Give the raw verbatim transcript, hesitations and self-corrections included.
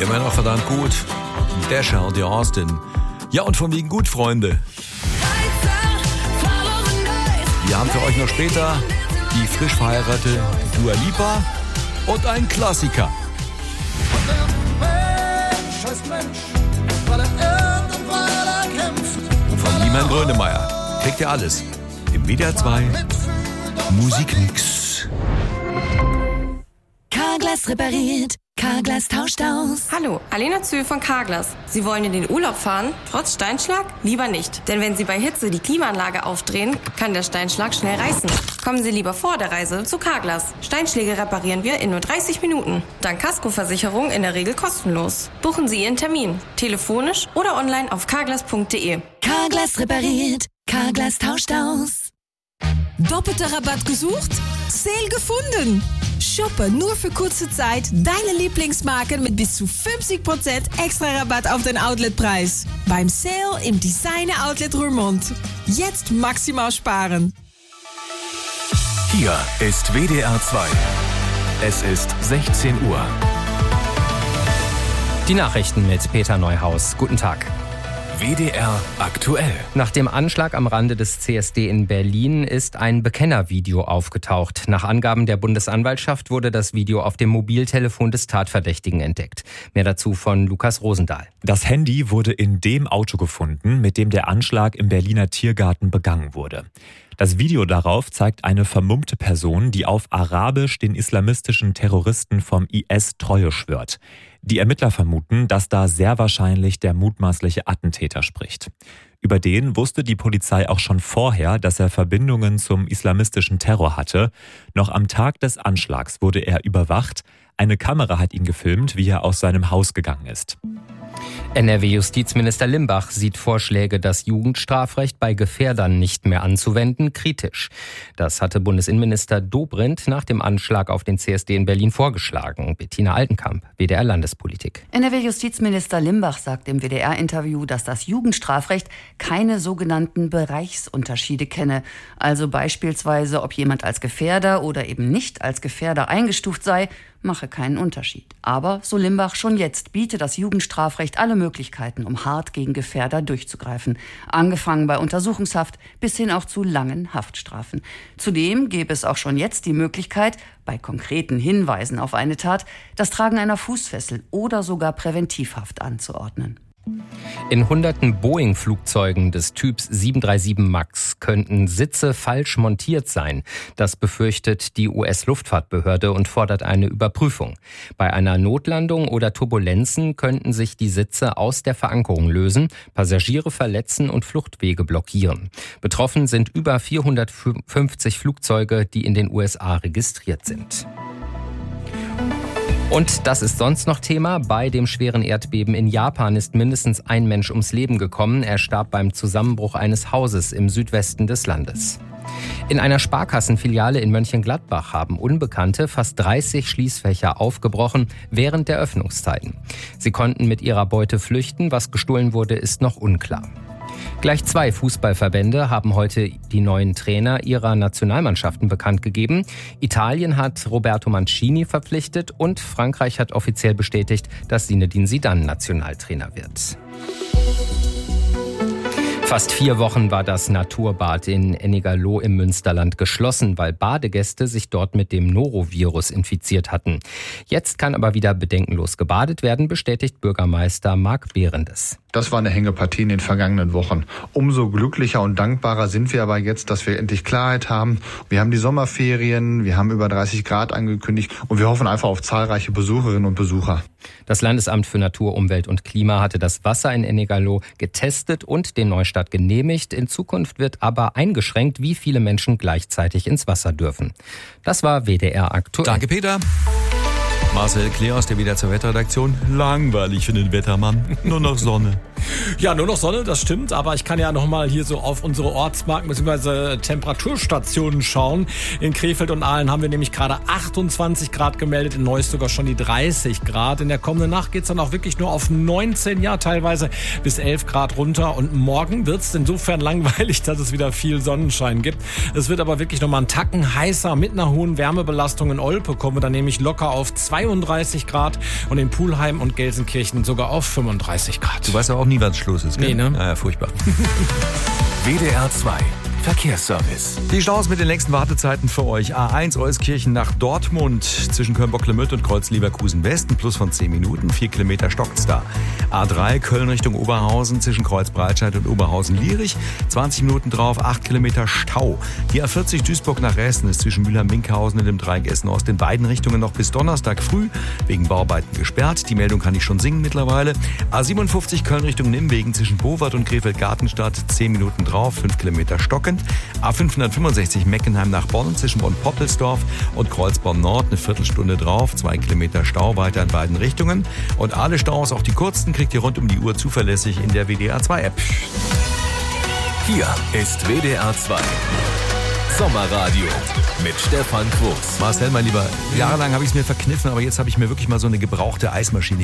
Immer noch verdammt gut. Dasher und die Austin. Ja, und von wegen gut, Freunde. Wir haben für euch noch später die frisch verheiratete Dua Lipa und ein Klassiker. Von Niemann Grönemeyer. Kriegt ihr alles im W D R zwei Musikmix. Carglass repariert. Carglass tauscht aus. Hallo, Alena Zühl von Carglass. Sie wollen in den Urlaub fahren? Trotz Steinschlag? Lieber nicht. Denn wenn Sie bei Hitze die Klimaanlage aufdrehen, kann der Steinschlag schnell reißen. Kommen Sie lieber vor der Reise zu Carglass. Steinschläge reparieren wir in nur dreißig Minuten. Dank Kaskoversicherung in der Regel kostenlos. Buchen Sie Ihren Termin. Telefonisch oder online auf carglass punkt de. Carglass repariert. Carglass tauscht aus. Doppelter Rabatt gesucht? Sale gefunden! Shoppe nur für kurze Zeit deine Lieblingsmarken mit bis zu fünfzig Prozent extra Rabatt auf den Outletpreis. Beim Sale im Designer Outlet Roermond. Jetzt maximal sparen. Hier ist W D R zwei. Es ist sechzehn Uhr. Die Nachrichten mit Peter Neuhaus. Guten Tag. W D R aktuell. Nach dem Anschlag am Rande des C S D in Berlin ist ein Bekennervideo aufgetaucht. Nach Angaben der Bundesanwaltschaft wurde das Video auf dem Mobiltelefon des Tatverdächtigen entdeckt. Mehr dazu von Lukas Rosendahl. Das Handy wurde in dem Auto gefunden, mit dem der Anschlag im Berliner Tiergarten begangen wurde. Das Video darauf zeigt eine vermummte Person, die auf Arabisch den islamistischen Terroristen vom I S Treue schwört. Die Ermittler vermuten, dass da sehr wahrscheinlich der mutmaßliche Attentäter spricht. Über den wusste die Polizei auch schon vorher, dass er Verbindungen zum islamistischen Terror hatte. Noch am Tag des Anschlags wurde er überwacht. Eine Kamera hat ihn gefilmt, wie er aus seinem Haus gegangen ist. N R W-Justizminister Limbach sieht Vorschläge, das Jugendstrafrecht bei Gefährdern nicht mehr anzuwenden, kritisch. Das hatte Bundesinnenminister Dobrindt nach dem Anschlag auf den C S D in Berlin vorgeschlagen. Bettina Altenkamp, W D R Landespolitik. N R W-Justizminister Limbach sagt im W D R-Interview, dass das Jugendstrafrecht keine sogenannten Bereichsunterschiede kenne. Also beispielsweise, ob jemand als Gefährder oder eben nicht als Gefährder eingestuft sei, mache keinen Unterschied. Aber, so Limbach, schon jetzt bietet das Jugendstrafrecht alle Möglichkeiten, um hart gegen Gefährder durchzugreifen. Angefangen bei Untersuchungshaft bis hin auch zu langen Haftstrafen. Zudem gäbe es auch schon jetzt die Möglichkeit, bei konkreten Hinweisen auf eine Tat, das Tragen einer Fußfessel oder sogar Präventivhaft anzuordnen. In hunderten Boeing-Flugzeugen des Typs sieben drei sieben Max könnten Sitze falsch montiert sein. Das befürchtet die U S-Luftfahrtbehörde und fordert eine Überprüfung. Bei einer Notlandung oder Turbulenzen könnten sich die Sitze aus der Verankerung lösen, Passagiere verletzen und Fluchtwege blockieren. Betroffen sind über vierhundertfünfzig Flugzeuge, die in den U S A registriert sind. Und das ist sonst noch Thema. Bei dem schweren Erdbeben in Japan ist mindestens ein Mensch ums Leben gekommen. Er starb beim Zusammenbruch eines Hauses im Südwesten des Landes. In einer Sparkassenfiliale in Mönchengladbach haben Unbekannte fast dreißig Schließfächer aufgebrochen während der Öffnungszeiten. Sie konnten mit ihrer Beute flüchten. Was gestohlen wurde, ist noch unklar. Gleich zwei Fußballverbände haben heute die neuen Trainer ihrer Nationalmannschaften bekannt gegeben. Italien hat Roberto Mancini verpflichtet und Frankreich hat offiziell bestätigt, dass Zinedine Zidane Nationaltrainer wird. Fast vier Wochen war das Naturbad in Ennigerloh im Münsterland geschlossen, weil Badegäste sich dort mit dem Norovirus infiziert hatten. Jetzt kann aber wieder bedenkenlos gebadet werden, bestätigt Bürgermeister Marc Behrendes. Das war eine Hängepartie in den vergangenen Wochen. Umso glücklicher und dankbarer sind wir aber jetzt, dass wir endlich Klarheit haben. Wir haben die Sommerferien, wir haben über dreißig Grad angekündigt und wir hoffen einfach auf zahlreiche Besucherinnen und Besucher. Das Landesamt für Natur, Umwelt und Klima hatte das Wasser in Ennigerloh getestet und den Neustart genehmigt. In Zukunft wird aber eingeschränkt, wie viele Menschen gleichzeitig ins Wasser dürfen. Das war W D R aktuell. Danke, Peter. Marcel Kleer aus der W D R zwei Wetterredaktion. Langweilig für den Wettermann. Nur noch Sonne. Ja, nur noch Sonne, das stimmt. Aber ich kann ja noch mal hier so auf unsere Ortsmarken bzw. Temperaturstationen schauen. In Krefeld und Aalen haben wir nämlich gerade achtundzwanzig Grad gemeldet, in Neuss sogar schon die dreißig Grad. In der kommenden Nacht geht's dann auch wirklich nur auf neunzehn, ja teilweise bis elf Grad runter. Und morgen wird's insofern langweilig, dass es wieder viel Sonnenschein gibt. Es wird aber wirklich noch mal einen Tacken heißer. Mit einer hohen Wärmebelastung in Olpe kommen wir dann nämlich locker auf zweiunddreißig Grad und in Pulheim und Gelsenkirchen sogar auf fünfunddreißig Grad. Du weißt ja auch nie, was Schluss ist, gell? Nee, ne? Naja, furchtbar. W D R zwei Verkehrsservice. Die Staus mit den längsten Wartezeiten für euch. A eins Euskirchen nach Dortmund zwischen Köln-Bocklemütt und Kreuz-Leverkusen West, ein Plus von zehn Minuten, vier Kilometer stockt's da. A drei Köln Richtung Oberhausen zwischen Kreuz-Breitscheid und Oberhausen-Lierich, zwanzig Minuten drauf, acht Kilometer Stau. Die A vierzig Duisburg nach Resten ist zwischen Mülheim-Minkhausen und dem Dreieck Essen-Ost in beiden Richtungen noch bis Donnerstag früh wegen Bauarbeiten gesperrt. Die Meldung kann ich schon singen mittlerweile. A siebenundfünfzig Köln Richtung Nimwegen zwischen Bowart und Krefeld-Gartenstadt, zehn Minuten drauf, fünf Kilometer stockend. A fünfhundertfünfundsechzig Meckenheim nach Bonn zwischen Bonn-Poppelsdorf und Kreuzborn-Nord eine Viertelstunde drauf, zwei Kilometer Stau weiter in beiden Richtungen. Und alle Staus, auch die kurzen, kriegt ihr rund um die Uhr zuverlässig in der W D R zwei App. Hier ist W D R zwei Sommerradio mit Stefan Quos. Marcel, mein Lieber, jahrelang habe ich es mir verkniffen, aber jetzt habe ich mir wirklich mal so eine gebrauchte Eismaschine